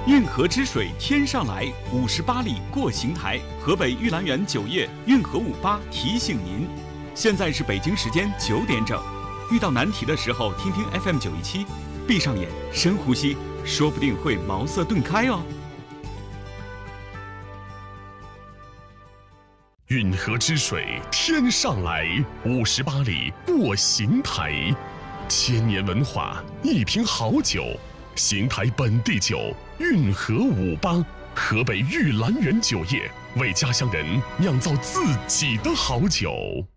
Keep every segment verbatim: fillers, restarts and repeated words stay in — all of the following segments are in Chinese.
运河之水天上来，五十八里过邢台。河北玉兰园酒业运河五八提醒您，现在是北京时间九点整。遇到难题的时候，听听 F M 九一七，闭上眼，深呼吸，说不定会茅塞顿开哦。 运河之水天上来，五十八里过邢台。千年文化，一瓶好酒，邢台本地酒运河五八，河北玉兰园酒业为家乡人酿造自己的好酒。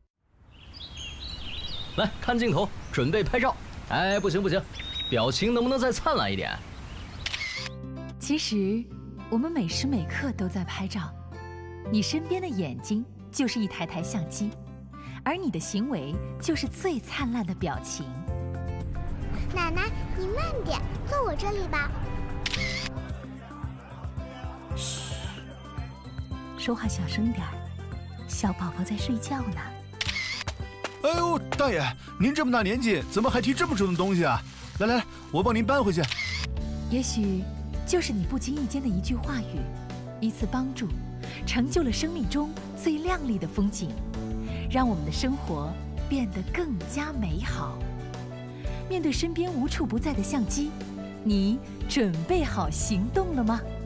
来看镜头，准备拍照。哎，不行不行，表情能不能再灿烂一点？ 其实，我们每时每刻都在拍照。你身边的眼睛就是一台台相机，而你的行为就是最灿烂的表情。 奶奶，你慢点，坐我这里吧。 嘘，说话小声点儿，小宝宝在睡觉呢。 哎呦，大爷，您这么大年纪，怎么还提这么重的东西啊？来来，我帮您搬回去。 也许就是你不经意间的一句话语，一次帮助，成就了生命中最亮丽的风景，让我们的生活变得更加美好。面对身边无处不在的相机，你准备好行动了吗？